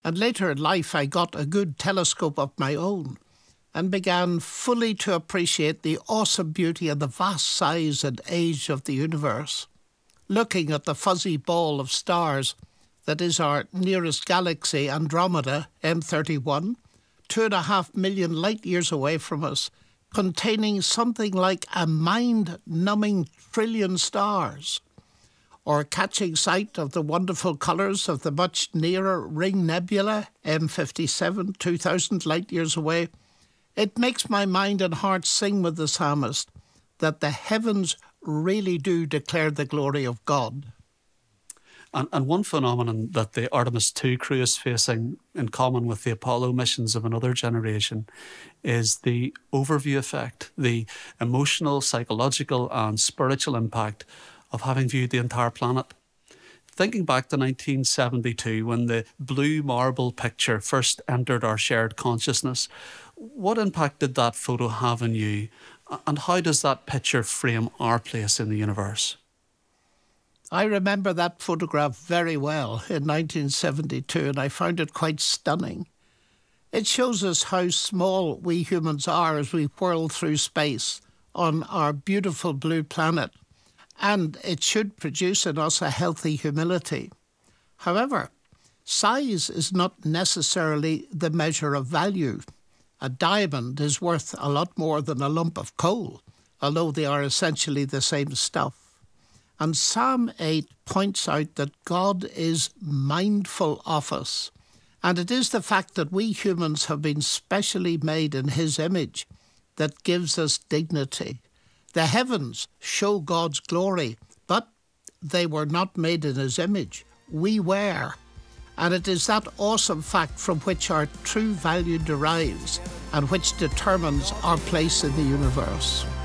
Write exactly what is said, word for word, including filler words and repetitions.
And later in life, I got a good telescope of my own and began fully to appreciate the awesome beauty and the vast size and age of the universe. Looking at the fuzzy ball of stars that is our nearest galaxy, Andromeda M thirty-one, two and a half million light years away from us, containing something like a mind-numbing trillion stars, or catching sight of the wonderful colours of the much nearer Ring Nebula M fifty-seven, two thousand light years away, it makes my mind and heart sing with the psalmist that the heavens really do declare the glory of God. And, and one phenomenon that the Artemis two crew is facing in common with the Apollo missions of another generation is the overview effect, the emotional, psychological and spiritual impact of having viewed the entire planet. Thinking back to nineteen seventy-two, when the blue marble picture first entered our shared consciousness, what impact did that photo have on you? And how does that picture frame our place in the universe? I remember that photograph very well in nineteen seventy-two, and I found it quite stunning. It shows us how small we humans are as we whirl through space on our beautiful blue planet, and it should produce in us a healthy humility. However, size is not necessarily the measure of value. A diamond is worth a lot more than a lump of coal, although they are essentially the same stuff. And Psalm eight points out that God is mindful of us. And it is the fact that we humans have been specially made in his image that gives us dignity. The heavens show God's glory, but they were not made in his image. We were. And it is that awesome fact from which our true value derives and which determines our place in the universe.